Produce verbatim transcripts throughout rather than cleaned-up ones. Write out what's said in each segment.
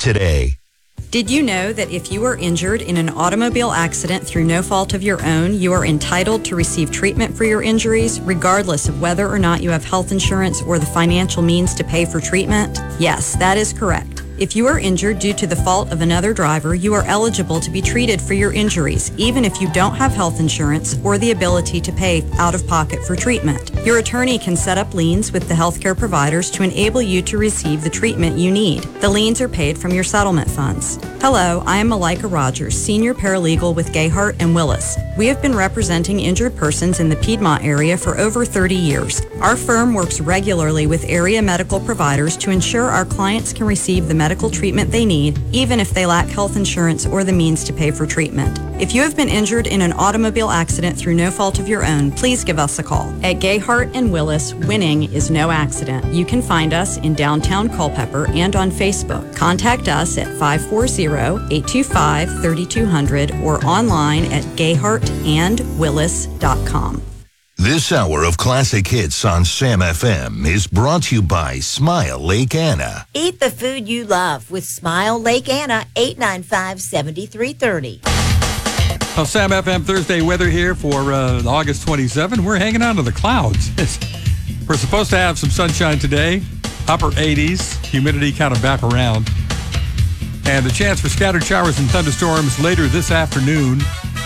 today. Did you know that if you were injured in an automobile accident through no fault of your own, you are entitled to receive treatment for your injuries, regardless of whether or not you have health insurance or the financial means to pay for treatment? Yes, that is correct. If you are injured due to the fault of another driver, you are eligible to be treated for your injuries, even if you don't have health insurance or the ability to pay out of pocket for treatment. Your attorney can set up liens with the healthcare providers to enable you to receive the treatment you need. The liens are paid from your settlement funds. Hello, I am Malika Rogers, Senior Paralegal with Gayhart and Willis. We have been representing injured persons in the Piedmont area for over thirty years. Our firm works regularly with area medical providers to ensure our clients can receive the medical treatment they need, even if they lack health insurance or the means to pay for treatment. If you have been injured in an automobile accident through no fault of your own, please give us a call. At Gayhart and Willis, winning is no accident. You can find us in downtown Culpeper and on Facebook. Contact us at five four zero, eight two five, three two zero zero or online at gayhart and willis dot com. This hour of classic hits on Sam F M is brought to you by Smile Lake Anna. Eat the food you love with Smile Lake Anna, eight nine five, seven three three zero. Well, Sam F M Thursday weather here for uh, August twenty-seventh. We're hanging on to the clouds. We're supposed to have some sunshine today, upper eighties, humidity kind of back around. And the chance for scattered showers and thunderstorms later this afternoon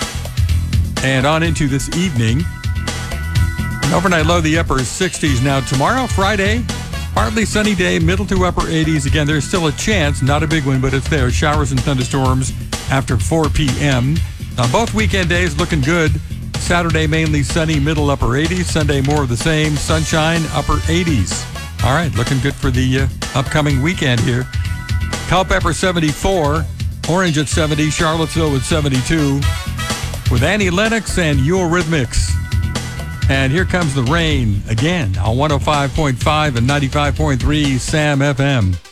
and on into this evening. An overnight low, the upper sixties. Now tomorrow, Friday, partly sunny day, middle to upper eighties. Again, there's still a chance, not a big one, but it's there. Showers and thunderstorms after four p.m. On both weekend days, looking good. Saturday, mainly sunny, middle upper eighties. Sunday, more of the same, sunshine, upper eighties. All right, looking good for the uh, upcoming weekend here. Culpeper seventy-four, Orange at seventy, Charlottesville at seventy-two, with Annie Lennox and Eurythmics. And here comes the rain again on one oh five point five and ninety-five point three Sam F M.